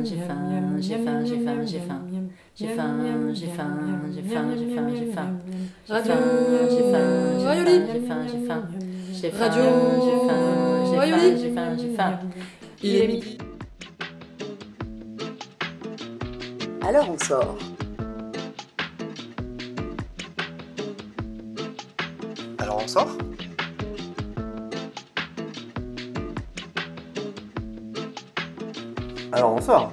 j'ai faim, j'ai faim, j'ai faim, j'ai faim. J'ai faim, j'ai faim, j'ai faim, j'ai faim, j'ai faim. Radio J'ai faim, j'ai Rayoli. faim, j'ai faim, j'ai faim. J'ai faim, Radio j'ai faim, j'ai faim, Rayoli. j'ai faim, j'ai faim. Il est midi. Alors on sort. Alors on sort? Alors on sort.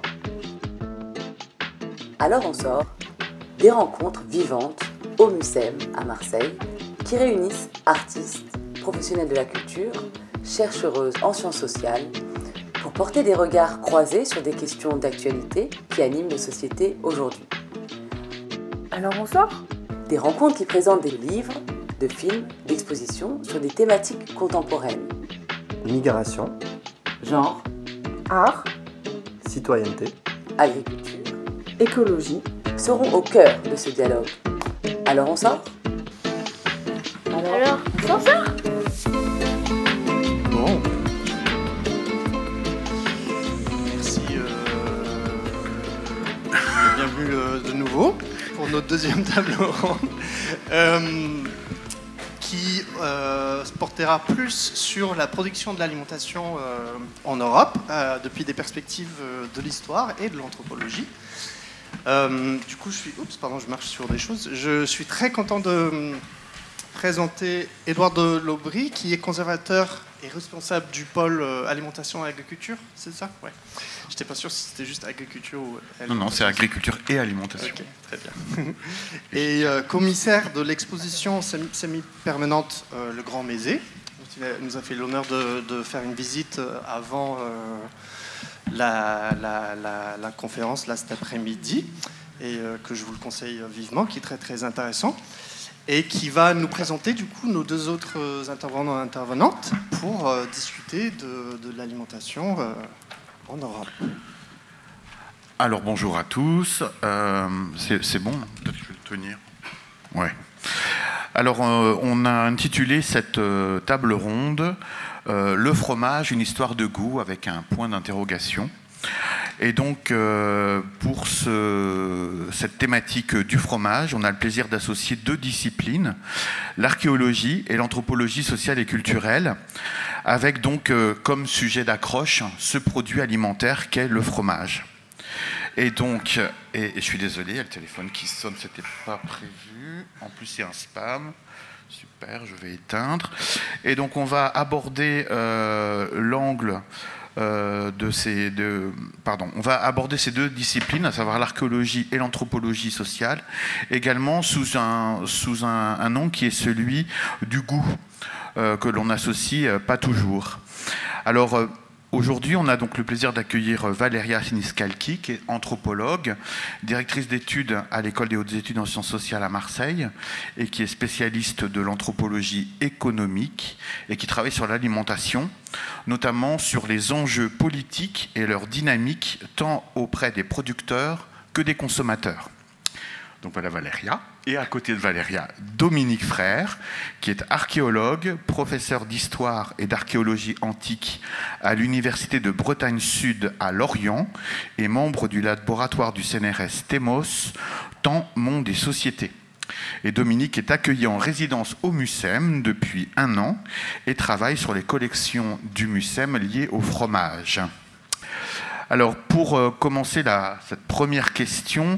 Alors on sort. Des rencontres vivantes au MUSEM à Marseille qui réunissent artistes, professionnels de la culture, chercheuses en sciences sociales pour porter des regards croisés sur des questions d'actualité qui animent nos sociétés aujourd'hui. Alors on sort? Des rencontres qui présentent des livres, de films, d'expositions sur des thématiques contemporaines. Migration, Genre, Art, citoyenneté, agriculture écologie. seront au cœur de ce dialogue. Alors on sort? Alors, sans ça? bon. Merci. Bienvenue de nouveau pour notre deuxième table ronde qui se portera plus sur la production de l'alimentation en Europe depuis des perspectives de l'histoire et de l'anthropologie. Du coup, je marche sur des choses. Je suis très content de présenter Édouard Delobry, qui est conservateur et responsable du pôle alimentation et agriculture, c'est ça? Ouais. J'étais pas sûr si c'était juste agriculture ou alimentation. Non, c'est agriculture et alimentation. Ok, très bien. Et commissaire de l'exposition semi-permanente Le Grand Mézé. Il nous a fait l'honneur de faire une visite avant la conférence là, cet après-midi, et que je vous le conseille vivement, qui est très très intéressant, et qui va nous présenter du coup nos deux autres intervenants et intervenantes pour discuter de l'alimentation en Europe. Alors bonjour à tous, c'est bon, peut-être que je vais le tenir. Ouais. Alors on a intitulé cette table ronde Le fromage, une histoire de goût, avec un point d'interrogation. Et donc, pour cette thématique du fromage, on a le plaisir d'associer deux disciplines, l'archéologie et l'anthropologie sociale et culturelle, avec donc comme sujet d'accroche ce produit alimentaire qu'est le fromage. Et donc, et je suis désolé, il y a le téléphone qui sonne, c'était pas prévu. En plus, c'est un spam. Super, je vais éteindre. Et donc, on va aborder l'angle on va aborder ces deux disciplines, à savoir l'archéologie et l'anthropologie sociale, également sous un angle qui est celui du goût, que l'on associe pas toujours. Alors, aujourd'hui, on a donc le plaisir d'accueillir Valeria Siniscalchi, qui est anthropologue, directrice d'études à l'École des hautes études en sciences sociales à Marseille, et qui est spécialiste de l'anthropologie économique, et qui travaille sur l'alimentation, notamment sur les enjeux politiques et leur dynamique, tant auprès des producteurs que des consommateurs. Donc voilà Valeria. Et à côté de Valeria, Dominique Frère, qui est archéologue, professeur d'histoire et d'archéologie antique à l'Université de Bretagne Sud à Lorient et membre du laboratoire du CNRS Thémos, Temps, Monde et Société. Et Dominique est accueilli en résidence au MUSEM depuis 1 an et travaille sur les collections du MUSEM liées au fromage. Alors, pour commencer cette première question,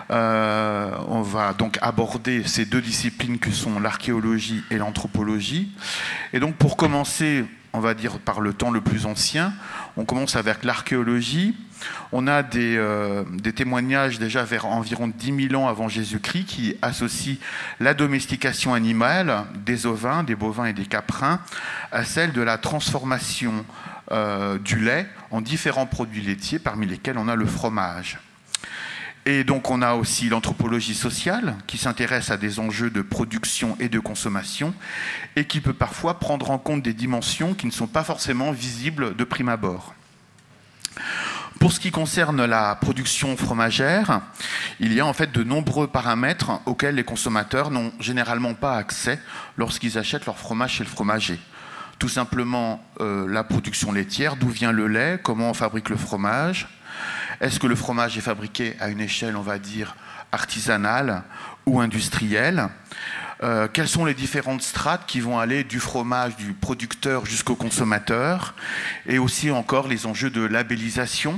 on va donc aborder ces deux disciplines que sont l'archéologie et l'anthropologie. Et donc, pour commencer, on va dire par le temps le plus ancien, on commence avec l'archéologie. On a des témoignages déjà vers environ 10 000 ans avant Jésus-Christ qui associent la domestication animale des ovins, des bovins et des caprins à celle de la transformation du lait en différents produits laitiers, parmi lesquels on a le fromage. Et donc on a aussi l'anthropologie sociale qui s'intéresse à des enjeux de production et de consommation et qui peut parfois prendre en compte des dimensions qui ne sont pas forcément visibles de prime abord. Pour ce qui concerne la production fromagère, il y a en fait de nombreux paramètres auxquels les consommateurs n'ont généralement pas accès lorsqu'ils achètent leur fromage chez le fromager. Tout simplement la production laitière, d'où vient le lait, comment on fabrique le fromage. Est-ce que le fromage est fabriqué à une échelle, on va dire, artisanale ou industrielle? Quelles sont les différentes strates qui vont aller du fromage du producteur jusqu'au consommateur? Et aussi encore les enjeux de labellisation,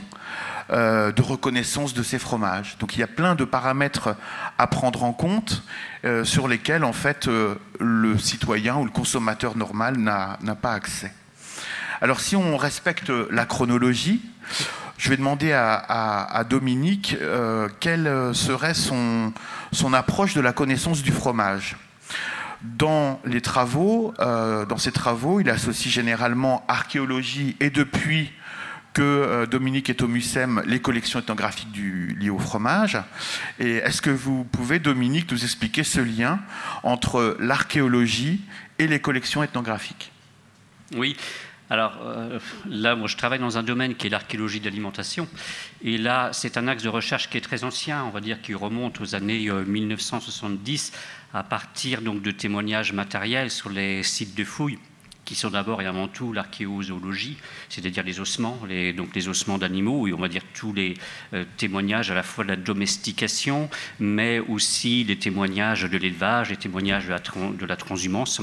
de reconnaissance de ces fromages. Donc il y a plein de paramètres à prendre en compte sur lesquels en fait le citoyen ou le consommateur normal n'a pas accès. Alors si on respecte la chronologie, je vais demander à Dominique quelle serait son approche de la connaissance du fromage. Dans ses travaux, il associe généralement archéologie et depuis que Dominique est au MUSEM, les collections ethnographiques liées au fromage. Et est-ce que vous pouvez, Dominique, nous expliquer ce lien entre l'archéologie et les collections ethnographiques? Oui. Alors là, moi, je travaille dans un domaine qui est l'archéologie de l'alimentation. Et là, c'est un axe de recherche qui est très ancien, on va dire, qui remonte aux années 1970, à partir donc, de témoignages matériels sur les sites de fouilles, qui sont d'abord et avant tout l'archéozoologie, c'est-à-dire les ossements, donc les ossements d'animaux, et on va dire tous les témoignages à la fois de la domestication, mais aussi les témoignages de l'élevage, les témoignages de la transhumance,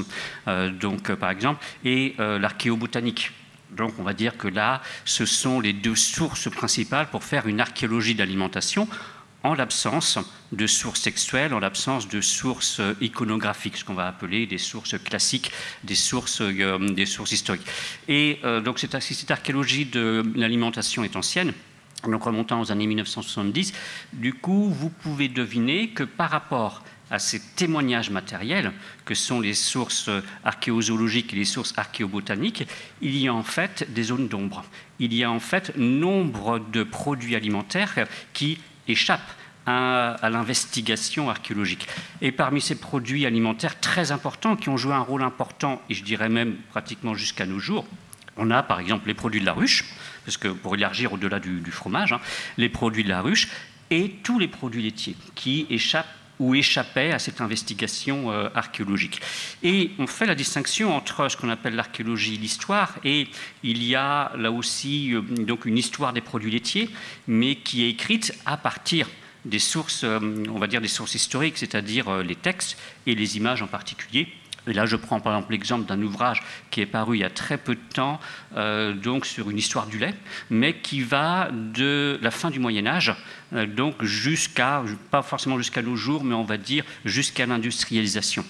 donc par exemple, et l'archéobotanique. Donc on va dire que là, ce sont les deux sources principales pour faire une archéologie d'alimentation, en l'absence de sources textuelles, en l'absence de sources iconographiques, ce qu'on va appeler des sources classiques, des sources historiques. Et donc cette archéologie de l'alimentation est ancienne, donc remontant aux années 1970. Du coup, vous pouvez deviner que par rapport à ces témoignages matériels, que sont les sources archéozoologiques et les sources archéobotaniques, il y a en fait des zones d'ombre. Il y a en fait nombre de produits alimentaires qui échappent à l'investigation archéologique. Et parmi ces produits alimentaires très importants, qui ont joué un rôle important, et je dirais même pratiquement jusqu'à nos jours, on a par exemple les produits de la ruche, parce que pour élargir au-delà du fromage, les produits de la ruche, et tous les produits laitiers qui échappent ou échappaient à cette investigation archéologique. Et on fait la distinction entre ce qu'on appelle l'archéologie et l'histoire, et il y a là aussi donc une histoire des produits laitiers, mais qui est écrite à partir des sources, on va dire des sources historiques, c'est-à-dire les textes et les images en particulier. Et là, je prends par exemple l'exemple d'un ouvrage qui est paru il y a très peu de temps, donc sur une histoire du lait, mais qui va de la fin du Moyen-Âge, donc jusqu'à, pas forcément jusqu'à nos jours, mais on va dire jusqu'à l'industrialisation.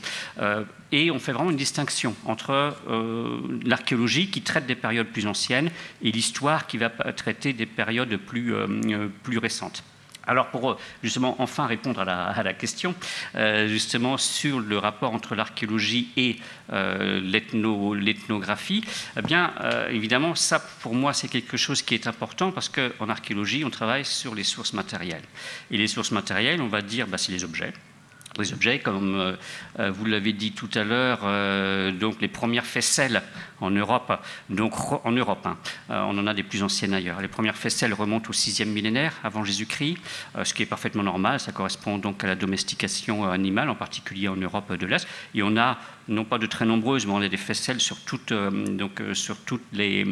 Et on fait vraiment une distinction entre l'archéologie qui traite des périodes plus anciennes et l'histoire qui va traiter des périodes plus récentes. Alors pour justement enfin répondre à la question, justement sur le rapport entre l'archéologie et l'ethnographie, eh bien évidemment ça pour moi c'est quelque chose qui est important parce qu'en archéologie on travaille sur les sources matérielles. Et les sources matérielles, on va dire, c'est les objets. Les objets, comme vous l'avez dit tout à l'heure, donc les premières faisselles en Europe, on en a des plus anciennes ailleurs. Les premières faisselles remontent au 6e millénaire avant Jésus-Christ, ce qui est parfaitement normal, ça correspond donc à la domestication animale, en particulier en Europe de l'Est. Et on a, non pas de très nombreuses, mais on a des faisselles sur toutes les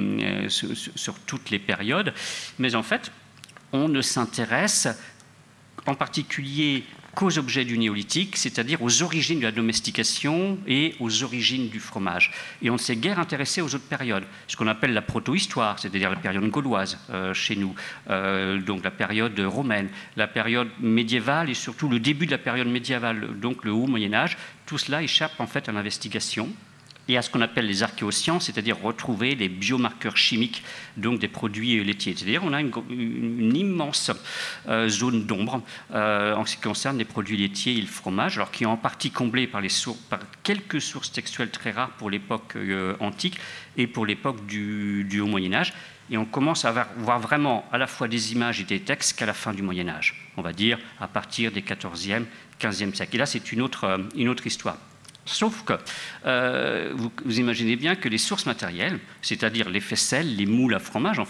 périodes. Mais en fait, on ne s'intéresse en particulier qu'aux objets du néolithique, c'est-à-dire aux origines de la domestication et aux origines du fromage. Et on ne s'est guère intéressé aux autres périodes, ce qu'on appelle la proto-histoire, c'est-à-dire la période gauloise chez nous, donc la période romaine, la période médiévale et surtout le début de la période médiévale, donc le haut Moyen-Âge. Tout cela échappe en fait à l'investigation et à ce qu'on appelle les archéosciences, c'est-à-dire retrouver les biomarqueurs chimiques donc des produits laitiers. C'est-à-dire on a une immense zone d'ombre en ce qui concerne les produits laitiers et le fromage, alors qui est en partie comblée par quelques sources textuelles très rares pour l'époque antique et pour l'époque du Haut Moyen-Âge. Et on commence à voir vraiment à la fois des images et des textes qu'à la fin du Moyen-Âge, on va dire à partir des 14e, 15e siècles. Et là, c'est une autre histoire. Sauf que vous imaginez bien que les sources matérielles, c'est-à-dire les faisselles, les moules à fromage,